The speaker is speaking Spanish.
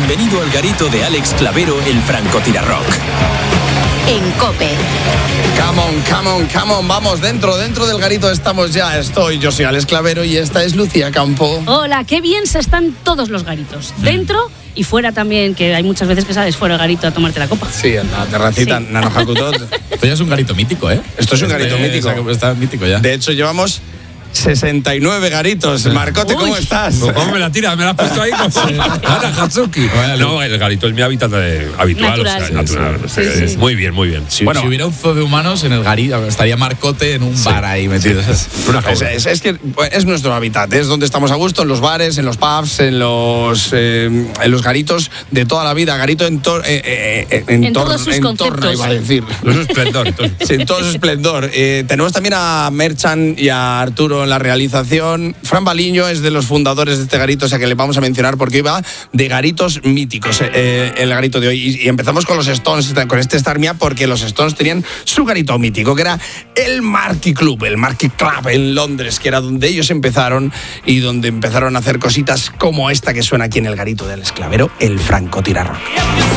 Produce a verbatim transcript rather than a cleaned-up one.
Bienvenido al garito de Alex Clavero, el francotirarrock. En COPE. Come on, come on, come on. Vamos, dentro, dentro del garito estamos ya. Estoy, yo soy Alex Clavero y esta es Lucía Campo. Hola, qué bien se están todos los garitos. Dentro y fuera también, que hay muchas veces que sales fuera del garito a tomarte la copa. Sí, en la terracita, Sí. Nano Hakutot. Esto ya es un garito mítico, ¿eh? Esto es un garito Este, mítico. Está mítico ya. De hecho, llevamos sesenta y nueve garitos. Marcote, ¿cómo Uy. estás? ¿Cómo me la tiras? ¿Me la has puesto ahí como Ana Hatsuki? No, el garito es mi hábitat eh, habitual. Natural. O sea, natural. Sí, O sea, sí. Muy bien, muy bien. Si, Bueno. si hubiera un zoo de humanos en el garito, estaría Marcote en un bar ahí metido. Una Es, jaula. es- es que pues, es nuestro hábitat, es donde estamos a gusto, en los bares, en los pubs, en los eh, en los garitos de toda la vida. Garito en, tor- eh, eh, eh, en, En tor- todos sus en torno, conceptos. iba a decir. No es un esplendor. entonces. Sí, en todo su esplendor. Eh, tenemos también a Merchan y a Arturo en la realización. Fran Baliño es de los fundadores de este garito, o sea que le vamos a mencionar porque iba de garitos míticos eh, eh, el garito de hoy. Y, y empezamos con los Stones, con este Start Me Up, porque los Stones tenían su garito mítico, que era el Marquee Club, el Marquee Club en Londres, que era donde ellos empezaron y donde empezaron a hacer cositas como esta que suena aquí en el garito del Esclavero, el francotirarrock.